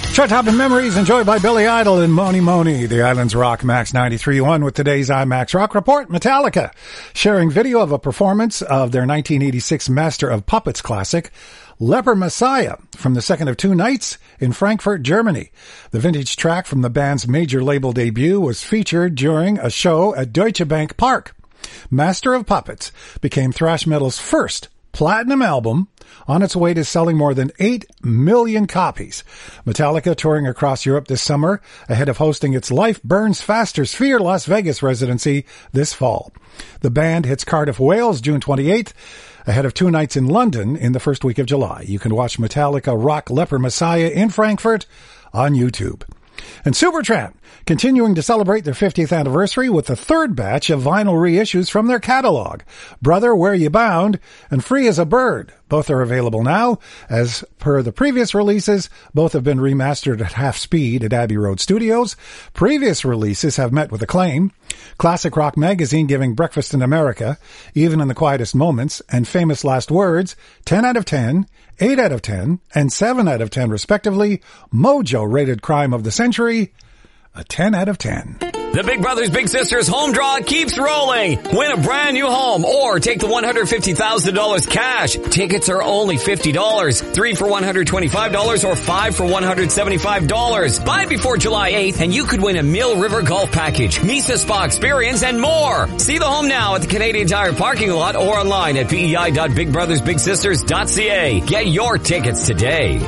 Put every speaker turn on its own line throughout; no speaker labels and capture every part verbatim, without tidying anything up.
Chart Top Memories enjoyed by Billy Idol and Moni Moni. The Islands Rock Max ninety-three point one with today's IMAX Rock Report. Metallica sharing video of a performance of their nineteen eighty-six Master of Puppets classic, Leper Messiah, from the second of two nights in Frankfurt, Germany. The vintage track from the band's major label debut was featured during a show at Deutsche Bank Park. Master of Puppets became thrash metal's first platinum album, on its way to selling more than eight million copies. Metallica touring across Europe this summer ahead of hosting its Life Burns Faster Sphere Las Vegas residency this fall. The band hits Cardiff, Wales, June twenty-eighth, ahead of two nights in London in the first week of July. You can watch Metallica rock Leper Messiah in Frankfurt on YouTube. And Supertramp continuing to celebrate their fiftieth anniversary with the third batch of vinyl reissues from their catalog, Brother, Where You Bound and Free as a Bird. Both are available now. As per the previous releases, both have been remastered at half speed at Abbey Road Studios. Previous releases have met with acclaim. Classic Rock Magazine giving Breakfast in America, Even in the Quietest Moments, and Famous Last Words, ten out of ten, eight out of ten, and seven out of ten respectively. Mojo rated Crime of the Century, a ten out of ten.
The Big Brothers Big Sisters home draw keeps rolling. Win a brand new home or take the one hundred fifty thousand dollars cash. Tickets are only fifty dollars. Three for one hundred twenty-five dollars or five for one hundred seventy-five dollars. Buy before July eighth and you could win a Mill River Golf Package, Mesa Spa Experience, and more. See the home now at the Canadian Tire parking lot or online at p e i dot big brothers big sisters dot c a. Get your tickets today.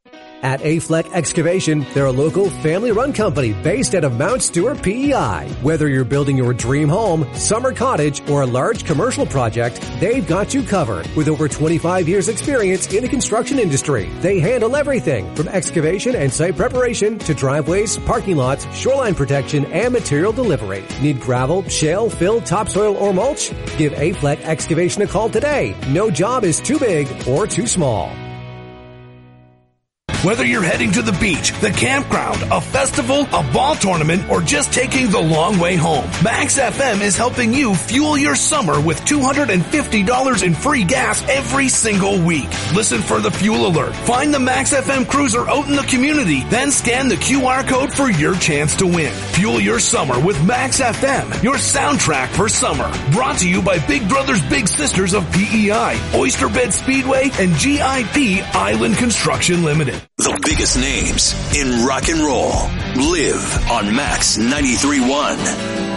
At Afleck Excavation, they're a local family-run company based out of Mount Stewart, P E I. Whether you're building your dream home, summer cottage, or a large commercial project, they've got you covered. With over twenty-five years experience in the construction industry, they handle everything from excavation and site preparation to driveways, parking lots, shoreline protection, and material delivery. Need gravel, shale, fill, topsoil, or mulch? Give Afleck Excavation a call today. No job is too big or too small.
Whether you're heading to the beach, the campground, a festival, a ball tournament, or just taking the long way home, Max F M is helping you fuel your summer with two hundred fifty dollars in free gas every single week. Listen for the fuel alert. Find the Max F M cruiser out in the community, then scan the Q R code for your chance to win. Fuel your summer with Max F M, your soundtrack for summer. Brought to you by Big Brothers Big Sisters of P E I, Oyster Bed Speedway, and G I P Island Construction Limited.
The biggest names in rock and roll live on Max ninety-three point one.